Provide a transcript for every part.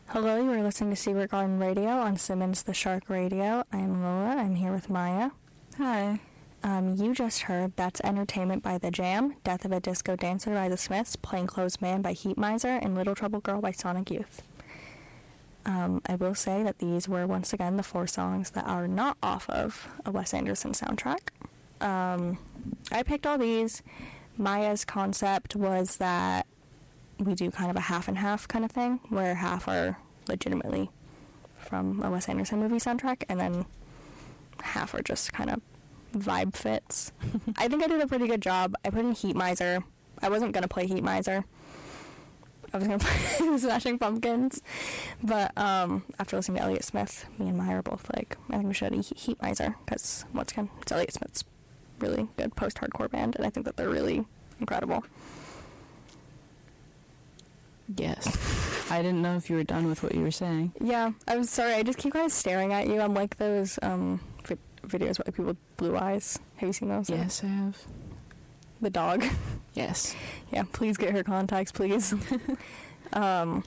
Hello, you are listening to Secret Garden Radio on Simmons the Shark Radio. I'm Lola. I'm here with Maya. Hi. You just heard That's Entertainment by The Jam, Death of a Disco Dancer by The Smiths, Plainclothes Man by Heat Miser, and Little Trouble Girl by Sonic Youth. I will say that these were, once again, the 4 songs that are not off of a Wes Anderson soundtrack. I picked all these. Maya's concept was that we do kind of a half and half kind of thing, where half are legitimately from a Wes Anderson movie soundtrack, and then half are just kind of vibe fits. I think I did a pretty good job. I put in Heat Miser. I wasn't going to play Heat Miser. I was going to play Smashing Pumpkins. But after listening to Elliott Smith, me and Maya are both like, I think we should Heat Miser, because once again, it's Elliott Smith's really good post-hardcore band, and I think that they're really incredible. Yes. I didn't know if you were done with what you were saying. Yeah, I'm sorry. I just keep kind of staring at you. I'm like those videos with people with blue eyes. Have you seen those? Yes, I have. The dog. Yes. Yeah, please get her contacts, please. Yeah.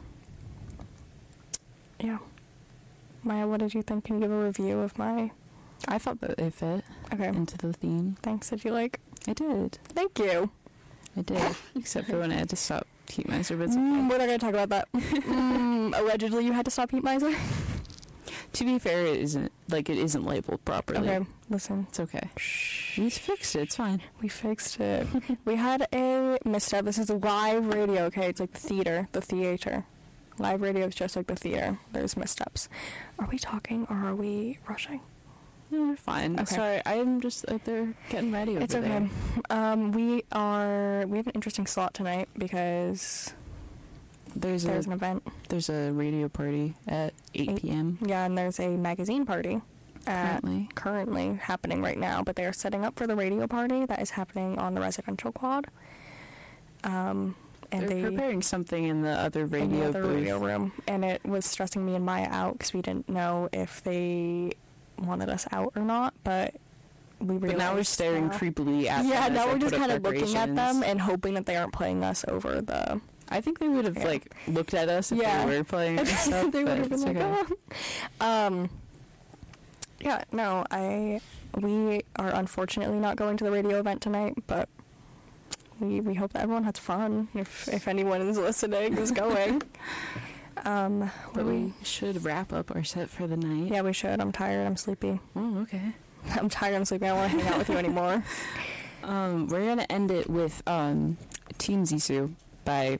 Maya, what did you think? Can you give a review of my... I thought that they fit into the theme. Thanks. Did you like? I did. Thank you. I did. Except for when I had to stop Heat Miser, but it's okay. We're not going to talk about that. Allegedly, you had to stop Heat Miser? To be fair, it isn't labeled properly. Okay, listen. It's okay. Shh. We fixed it. It's fine. We fixed it. We had a misstep. This is live radio, okay? It's like the theater. Live radio is just like the theater. There's missteps. Are we talking or are we rushing? No, we're fine. Okay. Sorry, I'm just out there getting ready over It's okay. there. We have an interesting slot tonight because there's an event. There's a radio party at 8 p.m. Yeah, and there's a magazine party currently happening right now, but they are setting up for the radio party that is happening on the residential quad. And they're preparing something in the other radio booth. Radio room, and it was stressing me and Maya out because we didn't know if they wanted us out or not, but we realized. But now we're staring creepily at them. Yeah, now we're just kind of looking at them and hoping that they aren't playing us over the... I think they would have looked at us if they were playing and stuff. They would have been like, okay. Yeah, no, we are unfortunately not going to the radio event tonight, but we hope that everyone has fun, if anyone is listening is going. But we should wrap up our set for the night. Yeah, we should. I'm tired. I'm sleepy. Oh, okay. I'm tired. I'm sleepy. I don't want to hang out with you anymore. We're going to end it with Team Zissou by,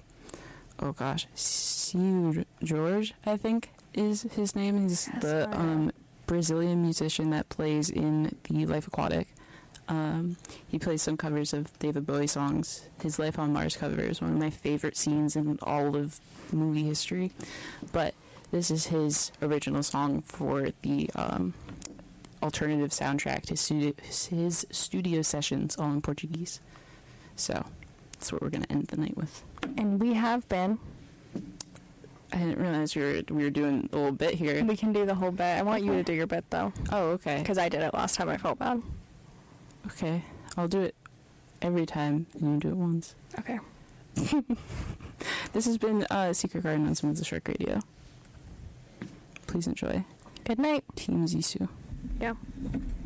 Seu Jorge, I think is his name. He's the Brazilian musician that plays in The Life Aquatic. He plays some covers of David Bowie songs. His Life on Mars cover is one of my favorite scenes in all of movie history. But this is his original song for the alternative soundtrack to his studio sessions, all in Portuguese. So that's what we're going to end the night with. And we have been. I didn't realize we were doing a little bit here. We can do the whole bit. I want you to do your bit, though. Oh, okay. Because I did it last time. I felt bad. Okay. I'll do it every time, and you do it once. Okay. This has been Secret Garden on Simmons the Shark Radio. Please enjoy. Good night. Team Zissou. Yeah.